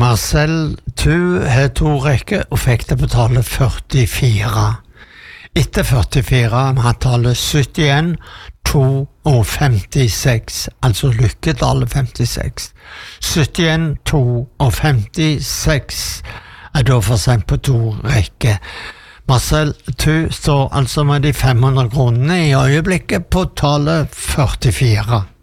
Marcel, du har to rekker og fikk det på tallet 44. Etter 44 har tallet 71, 2 og 56, altså lykketallet 56. 71, 2 og 56 da for sent på to rekker. Marcel, du står altså med de 500 kronene i øyeblikket på tallet 44.